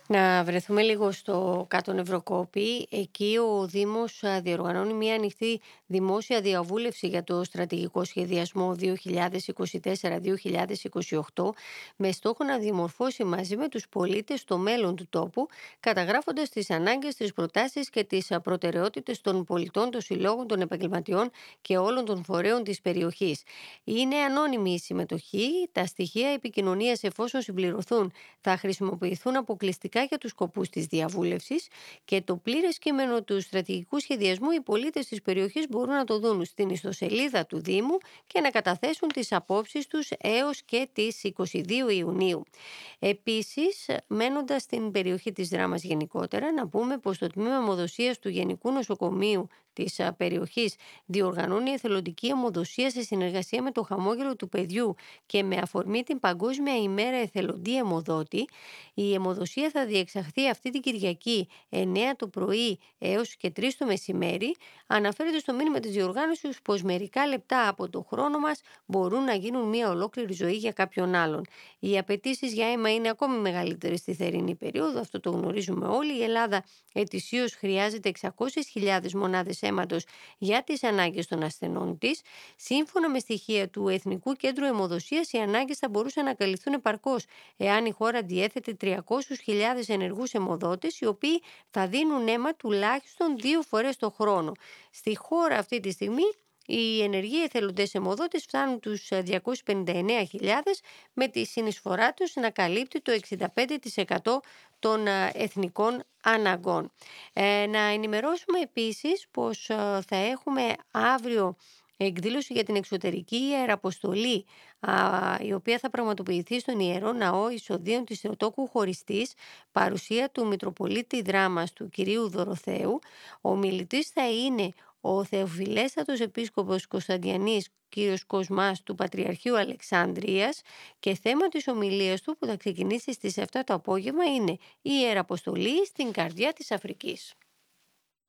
Να βρεθούμε λίγο στο κάτω Νευροκόπη. Εκεί ο Δήμος διοργανώνει μια ανοιχτή δημόσια διαβούλευση για το στρατηγικό σχεδιασμό 2024-2028 με στόχο να δημορφώσει μαζί με τους πολίτες το μέλλον του τόπου, καταγράφοντας τις ανάγκες, τις προτάσεις και τις προτεραιότητες των πολιτών, των συλλόγων, των επαγγελματιών και όλων των φορέων της περιοχής. Είναι ανώνυμη η συμμετοχή. Τα στοιχεία επικοινωνίας, εφόσον συμπληρωθούν, θα χρησιμοποιηθούν αποκλειστικά για τους σκοπούς της διαβούλευσης, και το πλήρες κείμενο του στρατηγικού σχεδιασμού οι πολίτες της περιοχής μπορούν να το δουν στην ιστοσελίδα του Δήμου και να καταθέσουν τις απόψεις τους έως και τις 22 Ιουνίου. Επίσης, μένοντας στην περιοχή της Δράμας γενικότερα, να πούμε πως το Τμήμα Αιμοδοσίας του Γενικού Νοσοκομείου της περιοχής διοργανώνει εθελοντική αιμοδοσία σε συνεργασία με το Χαμόγελο του Παιδιού και με αφορμή την Παγκόσμια ημέρα εθελοντή αιμοδότη. Η αιμοδοσία θα διεξαχθεί αυτή την Κυριακή 9 το πρωί έως και 3 το μεσημέρι. Αναφέρεται στο μήνυμα της διοργάνωσης πως μερικά λεπτά από το χρόνο μας μπορούν να γίνουν μια ολόκληρη ζωή για κάποιον άλλον. Οι απαιτήσεις για αίμα είναι ακόμη μεγαλύτερες στη θερινή περίοδο, αυτό το γνωρίζουμε όλοι. Η Ελλάδα ετησίως χρειάζεται 600.000 μονάδες αίματος για τις ανάγκες των ασθενών της. Σύμφωνα με στοιχεία του Εθνικού Κέντρου Αιμοδοσίας, οι ανάγκες θα μπορούσαν να καλυφθούν επαρκώς εάν η χώρα διέθετε 300.000 ενεργούς αιμοδότες, οι οποίοι θα δίνουν αίμα τουλάχιστον 2 φορές το χρόνο. Στη χώρα αυτή τη στιγμή οι ενεργοί εθελοντές αιμοδότες φτάνουν τους 259.000, με τη συνεισφορά τους να καλύπτει το 65% των εθνικών αναγκών. Να ενημερώσουμε επίσης πως θα έχουμε αύριο εκδήλωση για την εξωτερική ιεραποστολή, η οποία θα πραγματοποιηθεί στον Ιερό Ναό Εισοδίων της Θεοτόκου Χωριστής, παρουσία του Μητροπολίτη Δράμας, του κυρίου Δωροθέου. Ο μιλητής θα είναι ο Θεοφιλέστατος Επίσκοπος Κωνσταντιανής κύριος Κοσμάς του Πατριαρχείου Αλεξανδρίας, και θέμα της ομιλίας του, που θα ξεκινήσει στις 7 το απόγευμα, είναι η Ιεραποστολή στην καρδιά της Αφρικής.